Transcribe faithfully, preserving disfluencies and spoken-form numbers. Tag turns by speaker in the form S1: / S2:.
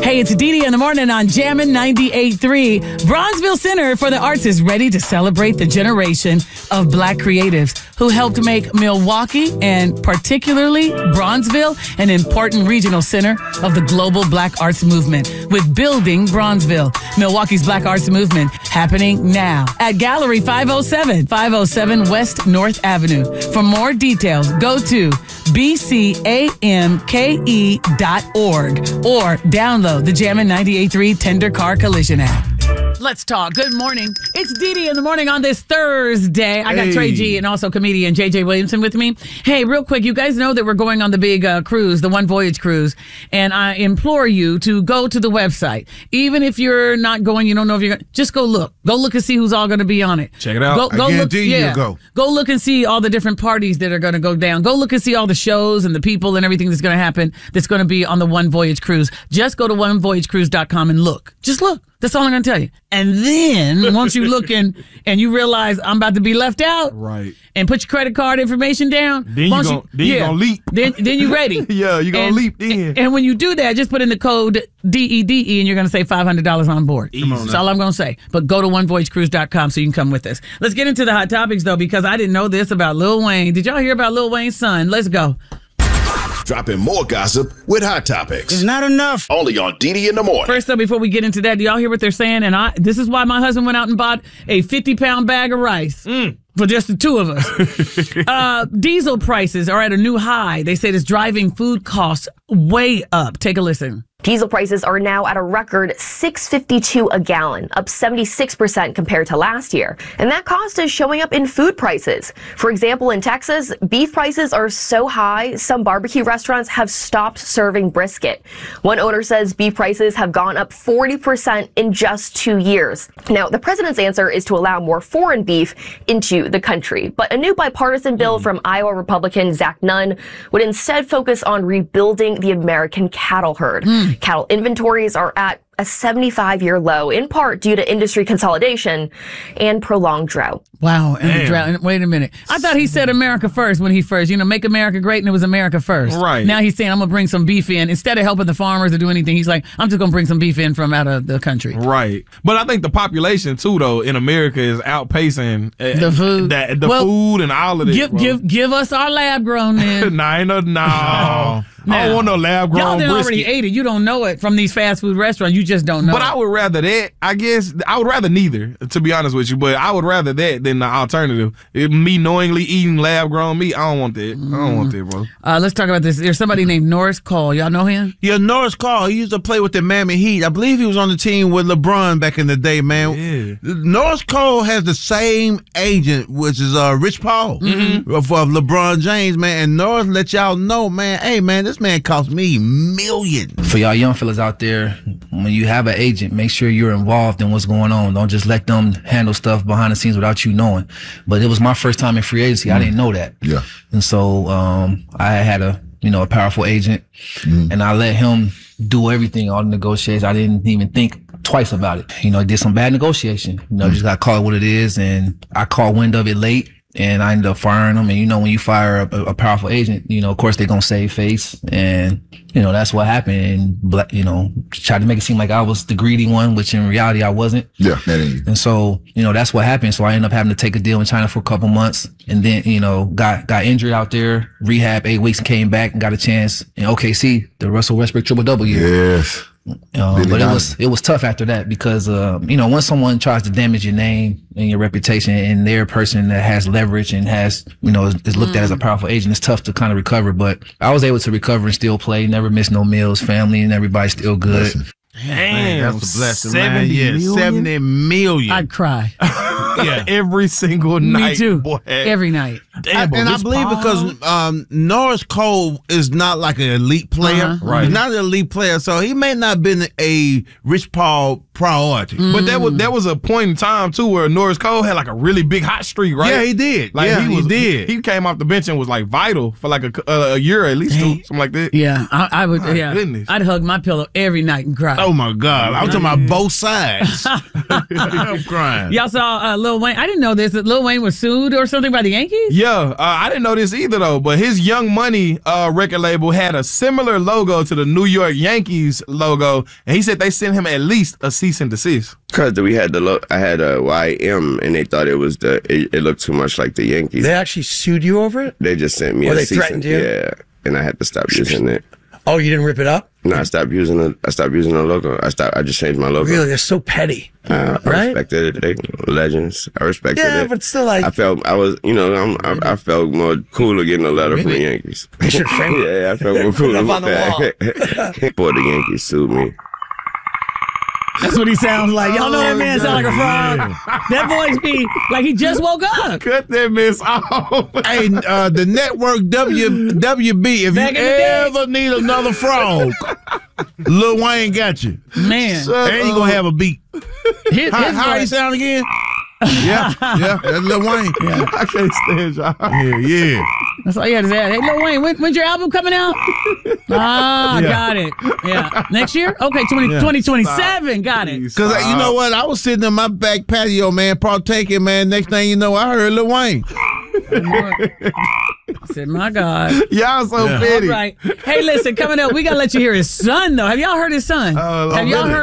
S1: Hey, it's Dee Dee in the morning on Jammin' ninety-eight point three. Bronzeville Center for the Arts is ready to celebrate the generation of Black creatives who helped make Milwaukee and particularly Bronzeville an important regional center of the global Black arts movement with Building Bronzeville, Milwaukee's Black arts movement happening now at Gallery five oh seven, five oh seven West North Avenue. For more details, go to b c a m k e dot org or download the Jammin' ninety-eight point three Tender Car Collision app. Let's talk. Good morning. It's Dee Dee in the morning on this Thursday. I got hey. Trey G and also comedian J J Williamson with me. Hey, real quick, you guys know that we're going on the big uh, cruise, the One Voyage cruise, and I implore you to go to the website. Even if you're not going, you don't know if you're going, just go look. Go look and see who's all going to be on it.
S2: Check it out.
S1: Go, go
S3: I
S1: look. Yeah.
S3: Go.
S1: go look and see all the different parties that are going to go down. Go look and see all the shows and the people and everything that's going to happen that's going to be on the One Voyage cruise. Just go to one voyage cruise dot com and look. Just look. That's all I'm going to tell you. And then once you look in and you realize I'm about to be left out,
S2: right,
S1: and put your credit card information down,
S2: then you're going
S1: yeah,
S2: to leap.
S1: Then, then you're ready.
S2: yeah, you're going to leap then.
S1: And, and when you do that, just put in the code D E D E and you're going to save five hundred dollars on board.
S2: Come on
S1: That's
S2: now.
S1: all I'm going to say. But go to one voyage cruise dot com so you can come with us. Let's get into the hot topics, though, because I didn't know this about Lil Wayne. Did y'all hear about Lil Wayne's son? Let's go.
S4: Dropping more gossip with Hot Topics.
S3: It's not enough.
S4: Only on Dee Dee in the morning.
S1: First, though, before we get into that, do y'all hear what they're saying? And I, this is why my husband went out and bought a fifty-pound bag of rice mm. for just the two of us. uh, diesel prices are at a new high. They say it's driving food costs way up. Take a listen.
S5: Diesel prices are now at a record six fifty-two a gallon, up seventy-six percent compared to last year. And that cost is showing up in food prices. For example, in Texas, beef prices are so high, some barbecue restaurants have stopped serving brisket. One owner says beef prices have gone up forty percent in just two years. Now, the president's answer is to allow more foreign beef into the country. But a new bipartisan bill mm. from Iowa Republican Zach Nunn would instead focus on rebuilding the American cattle herd. Mm. Cattle inventories are at a seventy-five year low, in part due to industry consolidation and prolonged drought.
S1: Wow. And the drought. Wait a minute. I thought he said America first when he first, you know, make America great, and it was America first.
S2: Right.
S1: Now he's saying, I'm going to bring some beef in. Instead of helping the farmers or do anything, he's like, I'm just going to bring some beef in from out of the country.
S2: Right. But I think the population, too, though, in America is outpacing uh,
S1: the food.
S2: That, the
S1: well,
S2: food and all of this.
S1: Give, give, give us our lab grown then.
S2: nah, ain't no, no.
S1: Now,
S2: I don't want no lab grown
S1: y'all done
S2: brisket.
S1: already ate it. You don't know it from these fast food restaurants. You just don't know.
S2: But I would rather that. I guess I would rather neither, to be honest with you. But I would rather that than the alternative. It, me knowingly eating lab grown meat, I don't want that. Mm. I don't want that, bro.
S1: Uh, let's talk about this. There's somebody named Norris Cole. Y'all know him?
S3: Yeah, Norris Cole. He used to play with the Miami Heat. I believe he was on the team with LeBron back in the day, man.
S2: Yeah.
S3: Norris Cole has the same agent, which is uh, Rich Paul, mm-hmm. of, of LeBron James, man. And Norris let y'all know, man, hey, man, this man cost me millions.
S6: For y'all young fellas out there, when you have an agent, make sure you're involved in what's going on. Don't just let them handle stuff behind the scenes without you knowing. But it was my first time in free agency. Mm. I didn't know that.
S3: Yeah.
S6: And so um, I had a, you know, a powerful agent, mm. and I let him do everything, all the negotiations. I didn't even think twice about it. You know, I did some bad negotiation. You know, mm. just got to call it what it is. And I caught wind of it late. And I ended up firing them. And, you know, when you fire a, a powerful agent, you know, of course, they're going to save face. And, you know, that's what happened. And, you know, tried to make it seem like I was the greedy one, which in reality I wasn't.
S3: Yeah, that ain't.
S6: And so, you know, that's what happened. So I ended up having to take a deal in China for a couple months. And then, you know, got got injured out there, rehab eight weeks, and came back and got a chance in O K C, the Russell Westbrook triple double year.
S3: Yes.
S6: Um, but it was it was tough after that because uh, you know, once someone tries to damage your name and your reputation, and they're a person that has leverage and has, you know, is, is looked mm. at as a powerful agent, it's tough to kind of recover. But I was able to recover and still play, never miss no meals, family and everybody's still good.
S3: Listen.
S2: Damn,
S3: that's a blessing,
S2: seventy
S3: man. Yeah,
S2: million?
S3: seventy million.
S1: I'd cry.
S2: Yeah, every single night.
S1: Me too.
S2: Boy.
S1: Every night.
S2: Damn,
S3: I, and I believe
S2: Paul?
S3: because um, Norris Cole is not like an elite player.
S1: Uh-huh.
S2: Right.
S3: He's not an elite player, so he may not have been a Rich Paul priority.
S1: Mm.
S2: But that was that was a point in time too where Norris Cole had like a really big hot streak, right?
S3: Yeah, he did.
S2: Like
S3: yeah,
S2: he, was,
S3: he did.
S2: He, he came off the bench and was like vital for like a, a, a year at least, two, something like that.
S1: Yeah, I, I would.
S2: My
S1: yeah,
S2: goodness.
S1: I'd hug my pillow every night and cry.
S3: Oh my God! I'm talking about both sides. I'm crying.
S1: Y'all saw uh, Lil Lil Wayne. I didn't know this. That Lil Wayne was sued or something by the Yankees?
S2: Yeah, uh, I didn't know this either, though. But his Young Money uh, record label had a similar logo to the New York Yankees logo. And he said they sent him at least a cease and desist.
S7: Because we had the lo- I had a Y M, and they thought it was the, it, it looked too much like the Yankees.
S8: They actually sued you over it?
S7: They just sent me
S8: Or
S7: a
S8: they
S7: cease
S8: threatened
S7: and,
S8: you?
S7: Yeah, and I had to stop using it.
S8: Oh, you didn't rip it up?
S7: No, I stopped using the. I stopped using the logo. I stopped. I just changed my logo.
S8: Really, they're so petty,
S7: uh, I
S8: right?
S7: respected it. They legends. I respected
S8: Yeah,
S7: it.
S8: but still, like
S7: I felt I was, you know, I'm, I, I felt more cooler getting a letter from the Yankees.
S8: you should frame it.
S7: Yeah, I felt more
S8: Put it
S7: cooler
S8: up on the wall.
S7: before the Yankees sued me.
S1: That's what he sounds like. Y'all know that man sound like a frog. That voice be like he just woke up.
S2: Cut that mess off.
S3: Hey, uh, the network W W B. If
S1: Back
S3: you
S1: in the day.
S3: ever need another frog, Lil Wayne got you.
S1: Man.
S3: And you gonna have a beat.
S1: His,
S3: How,
S1: his
S3: how he
S1: voice-
S3: sound again? Yeah, yeah, that's Lil Wayne. Yeah,
S2: I can't stand y'all.
S3: yeah, yeah.
S1: That's all you had to say. Hey, Lil Wayne, when, when's your album coming out? Ah,
S3: Yeah.
S1: got it. Yeah. Next year? Okay, twenty,
S3: Yeah.
S1: twenty twenty-seven. Got it.
S3: Cause uh, you know what? I was sitting in my back patio, man, partaking, man. Next thing you know, I heard Lil Wayne.
S1: I said, my God.
S2: Y'all so
S3: Yeah.
S2: petty.
S1: All right. Hey, listen, coming up, we got to let you hear his son, though. Have y'all heard his son?
S2: Oh,
S1: Have y'all
S2: really?
S1: heard?